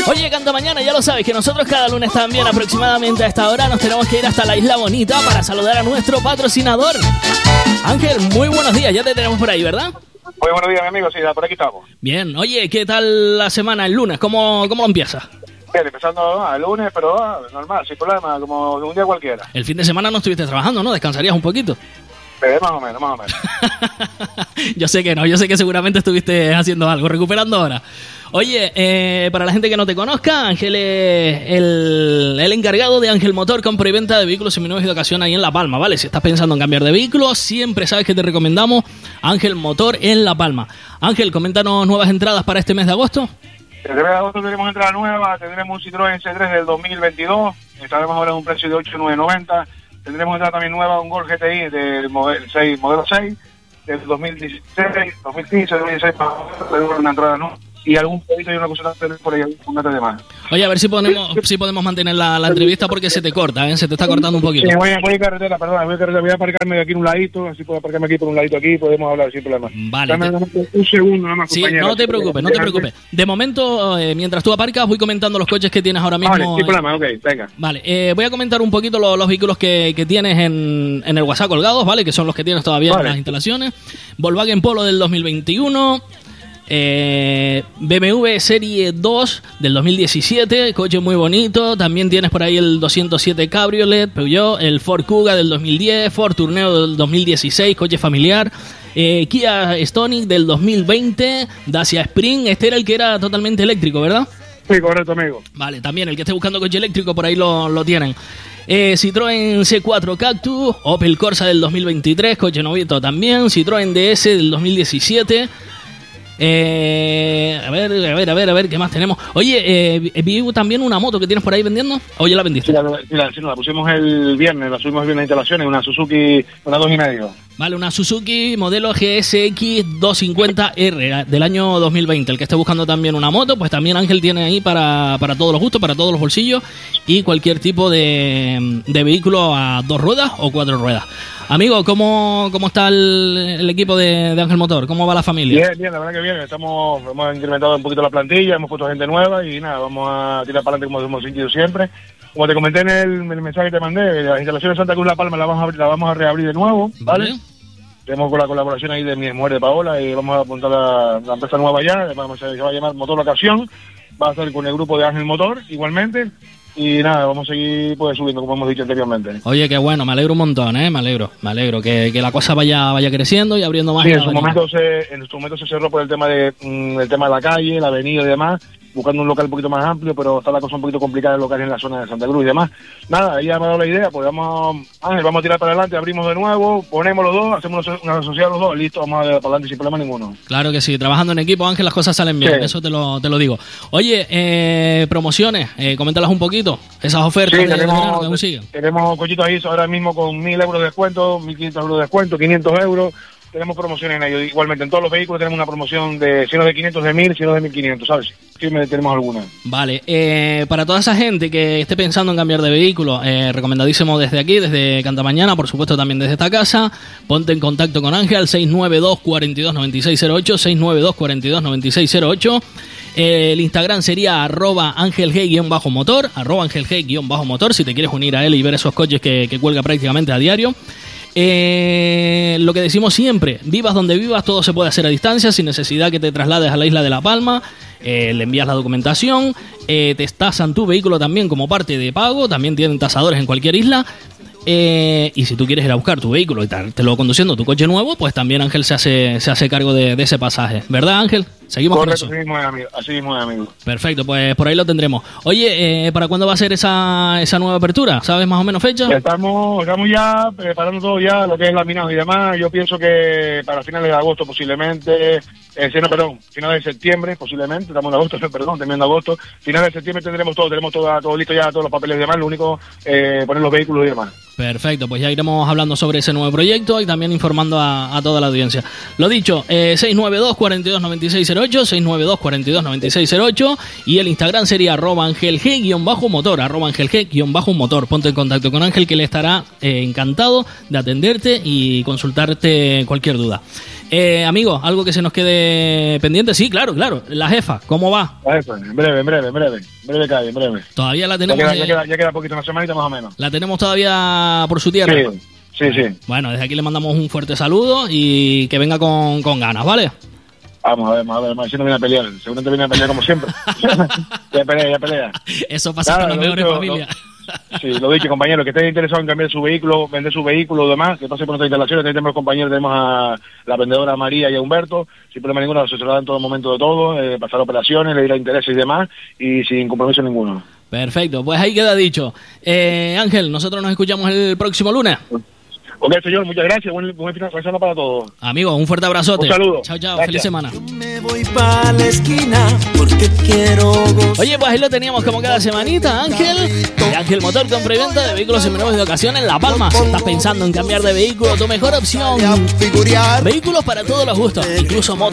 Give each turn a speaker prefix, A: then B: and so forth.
A: Oye, Canta Mañana, ya lo sabes que nosotros cada lunes también aproximadamente a esta hora nos tenemos que ir hasta la Isla Bonita para saludar a nuestro patrocinador. Ángel, muy buenos días, ya te tenemos por ahí, ¿verdad?
B: Muy buenos días, mi amigo, sí, por aquí estamos.
A: Bien, oye, ¿qué tal la semana, el lunes? ¿Cómo empieza?
B: Bien, empezando el lunes, pero normal, sin problema, como un día cualquiera.
A: El fin de semana no estuviste trabajando, ¿no? ¿Descansarías un poquito?
B: Más o menos.
A: Yo sé que no, yo sé que seguramente estuviste haciendo algo, recuperando ahora. Oye, para la gente que no te conozca, Ángel es el encargado de Ángel Motor, compra y venta de vehículos seminuevos y de ocasión ahí en La Palma, ¿vale? Si estás pensando en cambiar de vehículo, siempre sabes que te recomendamos Ángel Motor en La Palma. Ángel, coméntanos nuevas entradas para este mes de agosto.
B: El mes de agosto tenemos entrada nueva, tendremos un Citroën C3 del 2022, estaremos ahora en un precio de 8.990. Tendremos entrada también nueva, un Golf GTI del modelo 6, del 2016, 2015, 2016, para una entrada, ¿no? Y algún poquito y una cosa por ahí, un metro de más.
A: Oye, a ver si podemos mantener la entrevista porque se te corta, ¿eh? Se te está cortando un poquito.
B: Sí, voy a carretera, voy a aparcarme de aquí en un ladito, así puedo aparcarme aquí por un ladito aquí, podemos hablar sin problema.
A: Vale.
B: Dame un segundo nada más,
A: sí,
B: compañero.
A: no te preocupes. De momento, mientras tú aparcas, voy comentando los coches que tienes ahora mismo.
B: Vale, sin problema, ok, venga.
A: Vale, voy a comentar un poquito los vehículos que tienes en el WhatsApp colgados, ¿vale? Que son los que tienes todavía en las instalaciones. Volkswagen Polo del 2021. BMW Serie 2 del 2017, coche muy bonito. También tienes por ahí el 207 Cabriolet, Peugeot, el Ford Kuga del 2010, Ford Tourneo del 2016, coche familiar. Kia Stonic del 2020, Dacia Spring. Este era el que era totalmente eléctrico, ¿verdad?
B: Sí, correcto, amigo.
A: Vale, también el que esté buscando coche eléctrico por ahí lo tienen. Citroën C4 Cactus, Opel Corsa del 2023, coche novito también. Citroën DS del 2017. A ver, ¿qué más tenemos? Oye, vi también una moto que tienes por ahí vendiendo, ¿o ya la vendiste?
B: Sí, la pusimos el viernes, la subimos bien a instalaciones, una Suzuki, una 2.5.
A: Vale, una Suzuki modelo GSX 250R del año 2020. El que esté buscando también una moto, pues también Ángel tiene ahí para todos los gustos, para todos los bolsillos y cualquier tipo de vehículo a 2 ruedas o 4 ruedas. Amigo, ¿cómo está el equipo de Ángel Motor? ¿Cómo va la familia?
B: Bien, la verdad que bien. Hemos incrementado un poquito la plantilla, hemos puesto gente nueva y nada, vamos a tirar para adelante como hemos sentido siempre. Como te comenté en el mensaje que te mandé, las instalaciones de Santa Cruz La Palma la vamos a reabrir de nuevo, ¿vale? Tenemos con la colaboración ahí de mi mujer de Paola y vamos a apuntar la empresa nueva ya, se va a llamar Motor Ocasión, va a estar con el grupo de Ángel Motor igualmente. Y nada, vamos a seguir subiendo, como hemos dicho anteriormente.
A: Oye, qué bueno, me alegro un montón, me alegro que la cosa vaya creciendo y abriendo más.
B: Sí, en su momento se cerró por el tema de la calle, la avenida y demás, buscando un local un poquito más amplio, pero está la cosa un poquito complicada el local en la zona de Santa Cruz y demás. Nada, ahí ya me ha dado la idea, pues vamos a tirar para adelante, abrimos de nuevo, ponemos los dos, hacemos una sociedad los dos, listo, vamos a dar para adelante sin problema ninguno. Claro que sí, trabajando en equipo, Ángel, las cosas salen bien, sí. Eso te lo digo. Oye, promociones, coméntalas un poquito, esas ofertas. Sí, tenemos cochitos ahí ahora mismo con 1.000 euros de descuento, 1.500 euros de descuento, 500 euros. Tenemos promociones en ellos. Igualmente, en todos los vehículos tenemos una promoción de si no de 500 de 1.000, si no de 1.500, ¿sabes? Sí, tenemos alguna. Vale. Para toda esa gente que esté pensando en cambiar de vehículo, recomendadísimo desde aquí, desde Canta Mañana, por supuesto también desde esta casa. Ponte en contacto con Ángel al 692 42 9608, 692 42 9608. El Instagram sería @AngelG_motor, @AngelG_motor, si te quieres unir a él y ver esos coches que cuelga prácticamente a diario. Lo que decimos siempre, vivas donde vivas, todo se puede hacer a distancia sin necesidad que te traslades a la isla de La Palma. Le envías la documentación, te tasan tu vehículo también como parte de pago, también tienen tasadores en cualquier isla. Y si tú quieres ir a buscar tu vehículo y te lo conduciendo tu coche nuevo, pues también Ángel se hace cargo de ese pasaje, ¿verdad, Ángel? Seguimos. Correcto, con eso. Así mismo es, amigo. Perfecto, pues por ahí lo tendremos. Oye, ¿para cuándo va a ser esa nueva apertura? ¿Sabes más o menos fecha? Estamos ya preparando todo ya, lo que es laminado y demás. Yo pienso que para finales de agosto posiblemente, finales de septiembre posiblemente, estamos en agosto, terminando agosto. Finales de septiembre tenemos todo listo ya, todos los papeles y demás, lo único, poner los vehículos y demás. Perfecto, pues ya iremos hablando sobre ese nuevo proyecto y también informando a toda la audiencia. Lo dicho, 692 42 9608, 692 42 9608 y el Instagram sería @AngelG_motor, @AngelG_motor. Ponte en contacto con Ángel, que le estará encantado de atenderte y consultarte cualquier duda.
A: Amigo, algo que se nos quede pendiente. Sí, claro. La jefa, ¿cómo va?
B: La jefa, en breve cae, en breve.
A: Todavía la tenemos.
B: Ya queda poquito, una semanita más o menos.
A: La tenemos todavía por su tierra.
B: Sí.
A: Bueno, desde aquí le mandamos un fuerte saludo y que venga con ganas, ¿vale?
B: Vamos a ver, si no viene a pelear. Seguramente viene a pelear como siempre. ya pelea.
A: Eso pasa con las mejores familias.
B: Sí, lo dicho, compañero, que esté interesado en cambiar su vehículo, vender su vehículo o demás, que pase por nuestras instalaciones. Tenemos los compañeros, tenemos a la vendedora María y a Humberto, sin problema ninguno, asesorará en todo momento de todo, pasar operaciones, le dirá intereses y demás, y sin compromiso ninguno.
A: Perfecto, pues ahí queda dicho. Ángel, nosotros nos escuchamos el próximo lunes.
B: Ok, señor, muchas gracias. Buen final de semana para todos.
A: Amigos, un fuerte abrazote.
B: Un saludo.
A: Chao.
B: Gracias.
A: Feliz semana.
C: Yo me voy pa' la esquina porque quiero gozar.
A: Oye, pues ahí lo teníamos como cada semanita, Ángel. De Ángel Motor, compra y venta de vehículos seminuevos de ocasión en La Palma. Si estás pensando en cambiar de vehículo, tu mejor opción. Vehículos para todos los gustos, incluso motos.